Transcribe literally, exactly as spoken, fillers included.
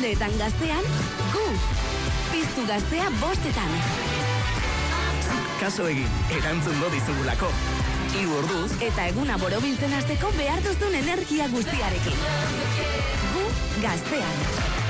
Asteetan gaztean, gu. Piztu gaztea bostetan. Kaso egin, erantzungo dizugulako. Hiru orduz. Eta eguna borobiltzen hasteko behar duzun energia guztiarekin. Gu gaztean.